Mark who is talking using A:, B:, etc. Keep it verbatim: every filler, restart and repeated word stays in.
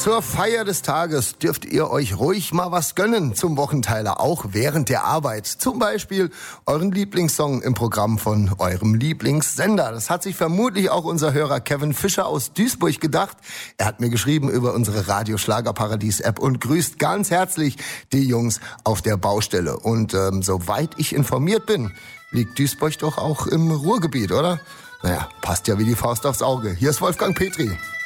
A: Zur Feier des Tages dürft ihr euch ruhig mal was gönnen zum Wochenteiler, auch während der Arbeit. Zum Beispiel euren Lieblingssong im Programm von eurem Lieblingssender. Das hat sich vermutlich auch unser Hörer Kevin Fischer aus Duisburg gedacht. Er hat mir geschrieben über unsere Radio-Schlagerparadies-App und grüßt ganz herzlich die Jungs auf der Baustelle. Und ähm, soweit ich informiert bin, liegt Duisburg doch auch im Ruhrgebiet, oder? Naja, passt ja wie die Faust aufs Auge. Hier ist Wolfgang Petri.